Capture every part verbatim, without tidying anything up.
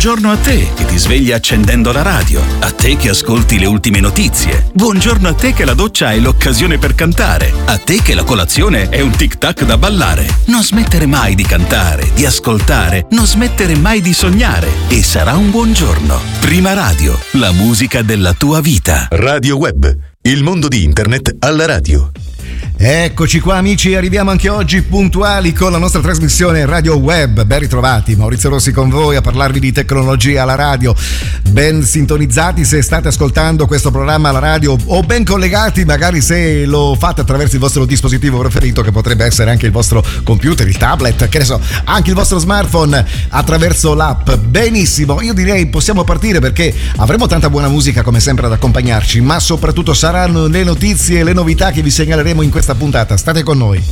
Buongiorno a te che ti svegli accendendo la radio, a te che ascolti le ultime notizie. Buongiorno a te che la doccia è l'occasione per cantare, a te che la colazione è un tic-tac da ballare. Non smettere mai di cantare, di ascoltare, non smettere mai di sognare e sarà un buon giorno. Prima Radio, la musica della tua vita. Radio Web, il mondo di internet alla radio. Eccoci qua amici, arriviamo anche oggi puntuali con la nostra trasmissione Radio Web. Ben ritrovati, Maurizio Rossi con voi a parlarvi di tecnologia alla radio. Ben sintonizzati se state ascoltando questo programma alla radio, o ben collegati magari se lo fate attraverso il vostro dispositivo preferito, che potrebbe essere anche il vostro computer, il tablet, che ne so, anche il vostro smartphone attraverso l'app. Benissimo, io direi possiamo partire perché avremo tanta buona musica come sempre ad accompagnarci, ma soprattutto saranno le notizie e le novità che vi segnaleremo in questa puntata. State con noi.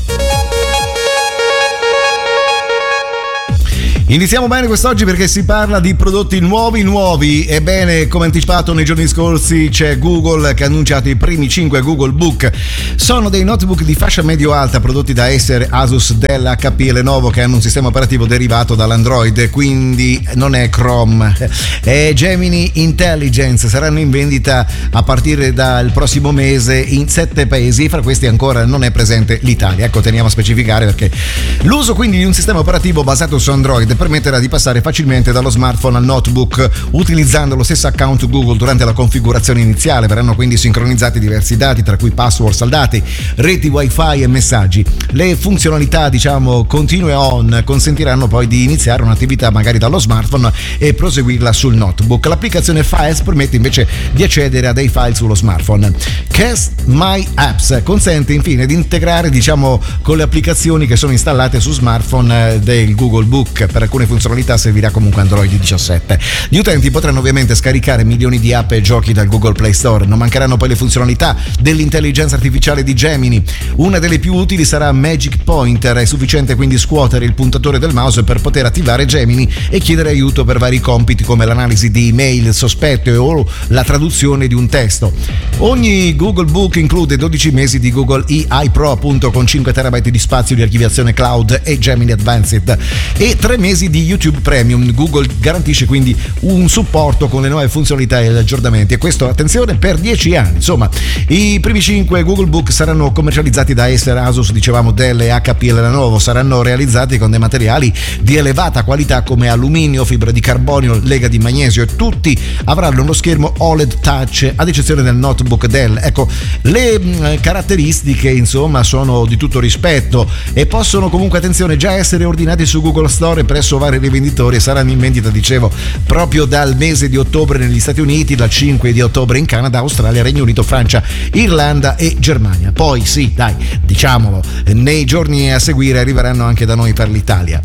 Iniziamo bene quest'oggi perché si parla di prodotti nuovi nuovi. Ebbene, come anticipato nei giorni scorsi, c'è Google che ha annunciato i primi cinque Google Book. Sono dei notebook di fascia medio-alta prodotti da Acer, Asus, Dell, H P e Lenovo, che hanno un sistema operativo derivato dall'Android, quindi non è Chrome. È Gemini Intelligence, saranno in vendita a partire dal prossimo mese in sette paesi, fra questi ancora non è presente l'Italia. Ecco, teniamo a specificare perché l'uso quindi di un sistema operativo basato su Android permetterà di passare facilmente dallo smartphone al notebook utilizzando lo stesso account Google durante la configurazione iniziale. Verranno quindi sincronizzati diversi dati, tra cui password saldati, reti wifi e messaggi. Le funzionalità, diciamo, continue on consentiranno poi di iniziare un'attività magari dallo smartphone e proseguirla sul notebook. L'applicazione Files permette invece di accedere a dei file sullo smartphone. Cast My Apps consente infine di integrare, diciamo, con le applicazioni che sono installate su smartphone del Google Book. Per alcune funzionalità servirà comunque Android diciassette. Gli utenti potranno ovviamente scaricare milioni di app e giochi dal Google Play Store. Non mancheranno poi le funzionalità dell'intelligenza artificiale di Gemini. Una delle più utili sarà Magic Pointer. È sufficiente quindi scuotere il puntatore del mouse per poter attivare Gemini e chiedere aiuto per vari compiti come l'analisi di email sospette o la traduzione di un testo. Ogni Google Book include dodici mesi di Google A I Pro, appunto, con cinque terabyte di spazio di archiviazione cloud e Gemini Advanced, e tre mesi di YouTube Premium. Google garantisce quindi un supporto con le nuove funzionalità e gli aggiornamenti, e questo, attenzione, per dieci anni. Insomma, i primi cinque Google Book saranno commercializzati da Acer, Asus, dicevamo, Dell e H P e Lenovo. Saranno realizzati con dei materiali di elevata qualità come alluminio, fibra di carbonio, lega di magnesio, e tutti avranno uno schermo O L E D Touch, ad eccezione del notebook Dell. Ecco, le mh, caratteristiche insomma sono di tutto rispetto e possono comunque, attenzione, già essere ordinati su Google Store presso vari rivenditori, e saranno in vendita, dicevo, proprio dal mese di ottobre negli Stati Uniti, dal cinque di ottobre in Canada, Australia, Regno Unito, Francia, Irlanda e Germania. Poi sì, dai, diciamolo, nei giorni a seguire arriveranno anche da noi per l'Italia.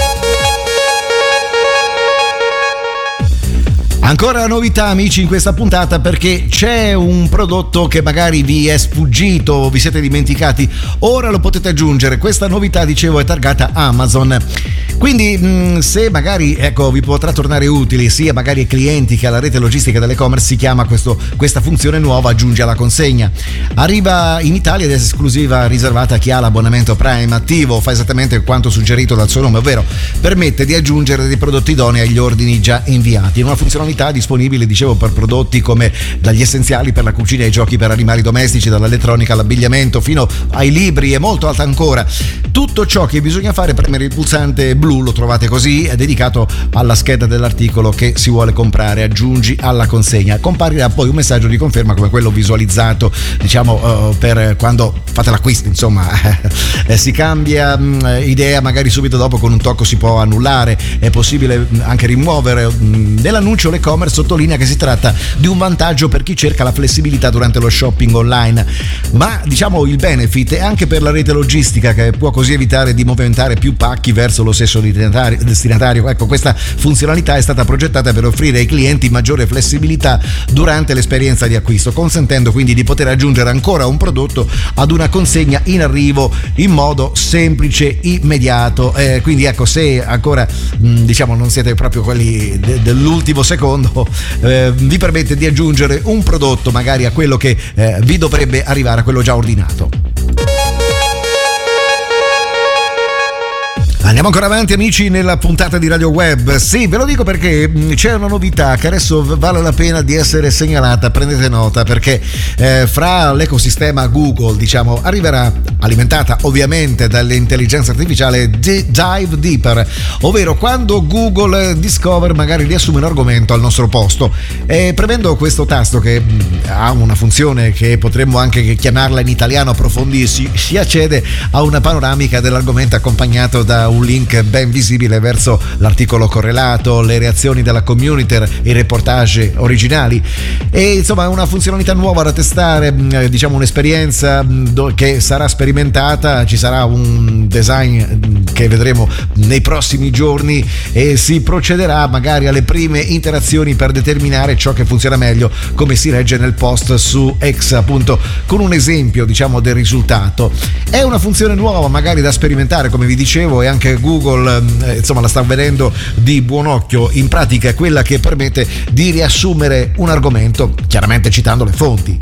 Ancora novità amici in questa puntata, perché c'è un prodotto che magari vi è sfuggito, vi siete dimenticati, ora lo potete aggiungere. Questa novità, dicevo, è targata Amazon, quindi mh, se magari, ecco, vi potrà tornare utile sia magari ai clienti che alla rete logistica dell'e-commerce. Si chiama questo, questa funzione nuova aggiunge alla consegna. Arriva in Italia ed è esclusiva riservata a chi ha l'abbonamento Prime attivo. Fa esattamente quanto suggerito dal suo nome, ovvero permette di aggiungere dei prodotti idonei agli ordini già inviati. Una funzionalità disponibile, dicevo, per prodotti come dagli essenziali per la cucina ai giochi per animali domestici, dall'elettronica all'abbigliamento fino ai libri e molto alta ancora. Tutto ciò che bisogna fare è premere il pulsante blu, lo trovate così, è dedicato alla scheda dell'articolo che si vuole comprare. Aggiungi alla consegna. Comparirà poi un messaggio di conferma come quello visualizzato, diciamo, uh, per quando fate l'acquisto, insomma. eh, si cambia mh, idea magari subito dopo, con un tocco si può annullare, è possibile mh, anche rimuovere. Mh, nell'annuncio l'e-commerce sottolinea che si tratta di un vantaggio per chi cerca la flessibilità durante lo shopping online, ma diciamo il benefit è anche per la rete logistica, che può così evitare di movimentare più pacchi verso lo stesso destinatario. Ecco, questa funzionalità è stata progettata per offrire ai clienti maggiore flessibilità durante l'esperienza di acquisto, consentendo quindi di poter aggiungere ancora un prodotto ad una consegna in arrivo in modo semplice, immediato. Eh, quindi ecco, se ancora mh, diciamo non siete proprio quelli de- dell'ultimo secondo, eh, vi permette di aggiungere un prodotto magari a quello che eh, vi dovrebbe arrivare, a quello già ordinato. Andiamo ancora avanti amici nella puntata di Radio Web. Sì, ve lo dico perché c'è una novità che adesso vale la pena di essere segnalata, prendete nota, perché eh, fra l'ecosistema Google, diciamo, arriverà, alimentata ovviamente dall'intelligenza artificiale, D- Dive Deeper, ovvero quando Google Discover magari riassume un argomento al nostro posto. E premendo questo tasto, che ha una funzione che potremmo anche chiamarla in italiano approfondirsi, si accede a una panoramica dell'argomento accompagnato da un link ben visibile verso l'articolo correlato, le reazioni della community, i reportage originali, e insomma è una funzionalità nuova da testare, diciamo un'esperienza che sarà sperimentata. Ci sarà un design che vedremo nei prossimi giorni e si procederà magari alle prime interazioni per determinare ciò che funziona meglio, come si legge nel post su X, appunto, con un esempio diciamo del risultato. È una funzione nuova magari da sperimentare, come vi dicevo, e anche Google eh, insomma la sta vedendo di buon occhio. In pratica è quella che permette di riassumere un argomento, chiaramente citando le fonti.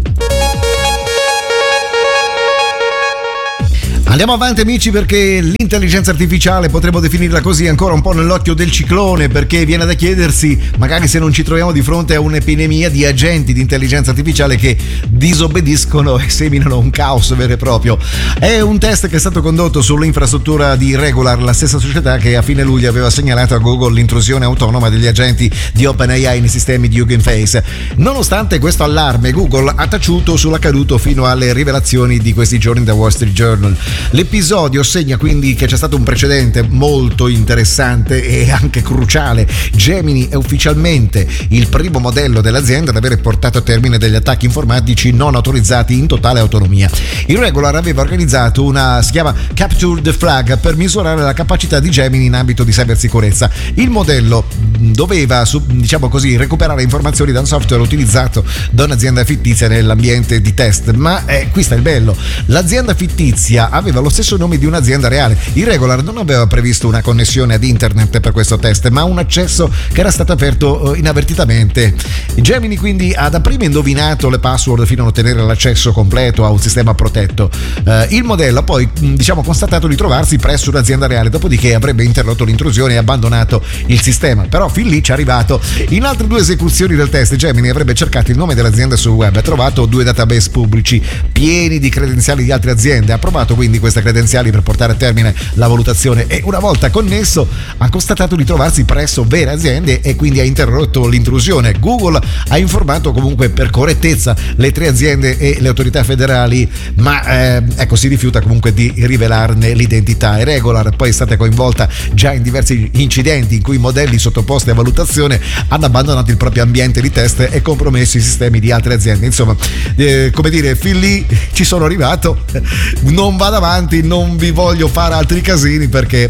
Andiamo avanti amici, perché l'intelligenza artificiale, potremmo definirla così, è ancora un po' nell'occhio del ciclone, perché viene da chiedersi magari se non ci troviamo di fronte a un'epidemia di agenti di intelligenza artificiale che disobbediscono e seminano un caos vero e proprio. È un test che è stato condotto sull'infrastruttura di Regular, la stessa società che a fine luglio aveva segnalato a Google l'intrusione autonoma degli agenti di OpenAI nei sistemi di Hugging Face. Nonostante questo allarme, Google ha taciuto sull'accaduto fino alle rivelazioni di questi giorni da Wall Street Journal. L'episodio segna quindi che c'è stato un precedente molto interessante e anche cruciale. Gemini è ufficialmente il primo modello dell'azienda ad avere portato a termine degli attacchi informatici non autorizzati in totale autonomia. Il Regular aveva organizzato una, si chiama Capture the Flag, per misurare la capacità di Gemini in ambito di cybersicurezza. Il modello doveva, diciamo così, recuperare informazioni da un software utilizzato da un'azienda fittizia nell'ambiente di test, ma eh, qui sta il bello: l'azienda fittizia aveva lo stesso nome di un'azienda reale. Il Regular non aveva previsto una connessione ad internet per questo test, ma un accesso che era stato aperto inavvertitamente. Gemini quindi ha dapprima indovinato le password fino a ottenere l'accesso completo a un sistema protetto. Eh, il modello ha poi diciamo constatato di trovarsi presso un'azienda reale, dopodiché avrebbe interrotto l'intrusione e abbandonato il sistema. Però fin lì ci è arrivato. In altre due esecuzioni del test, Gemini avrebbe cercato il nome dell'azienda sul web, ha trovato due database pubblici pieni di credenziali di altre aziende, ha provato quindi queste credenziali per portare a termine la valutazione e una volta connesso ha constatato di trovarsi presso vere aziende e quindi ha interrotto l'intrusione. Google ha informato comunque per correttezza le tre aziende e le autorità federali, ma eh, ecco si rifiuta comunque di rivelarne l'identità. E Regular poi è stata coinvolta già in diversi incidenti in cui modelli sottoposti a valutazione hanno abbandonato il proprio ambiente di test e compromesso i sistemi di altre aziende. Insomma, eh, come dire, fin lì ci sono arrivato, non vado avanti, non vi voglio fare altri casini perché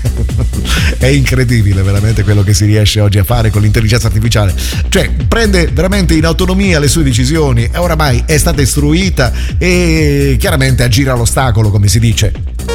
è incredibile veramente quello che si riesce oggi a fare con l'intelligenza artificiale. Cioè prende veramente in autonomia le sue decisioni e oramai è stata istruita e chiaramente aggira l'ostacolo, come si dice.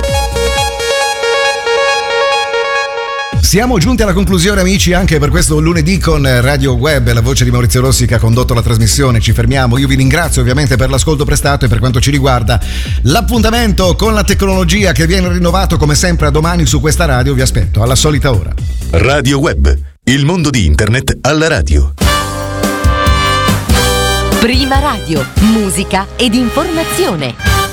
Siamo giunti alla conclusione amici anche per questo lunedì con Radio Web, la voce di Maurizio Rossi che ha condotto la trasmissione. Ci fermiamo, io vi ringrazio ovviamente per l'ascolto prestato e per quanto ci riguarda l'appuntamento con la tecnologia che viene rinnovato come sempre a domani su questa radio. Vi aspetto alla solita ora. Radio Web, il mondo di internet alla radio. Prima Radio, musica ed informazione.